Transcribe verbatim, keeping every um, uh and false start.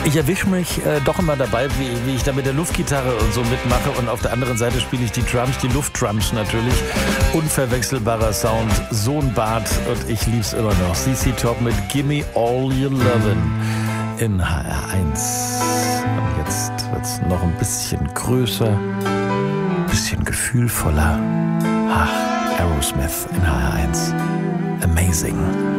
Ich erwische mich äh, doch immer dabei, wie, wie ich da mit der Luftgitarre und so mitmache und auf der anderen Seite spiele ich die Drums, die Luftdrums natürlich. Unverwechselbarer Sound, so ein Bart und ich lieb's immer noch. C C Top mit Gimme All Your Lovin' in H R eins. Und jetzt wird's noch ein bisschen größer, ein bisschen gefühlvoller. Ach, Aerosmith in H R eins. Amazing.